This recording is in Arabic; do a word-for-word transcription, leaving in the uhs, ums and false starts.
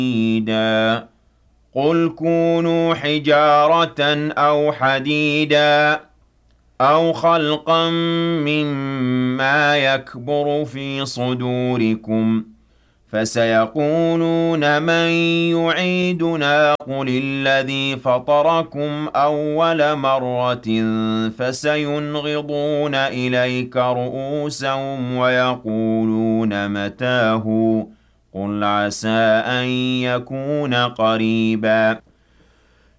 حديدا قل كونوا حجارة أو حديدا أو خلقا مما يكبر في صدوركم فسيقولون من يعيدنا قل الذي فطركم أول مرة فسينغضون إليك رؤوسهم ويقولون متى هو قل عسى أن يكون قريبا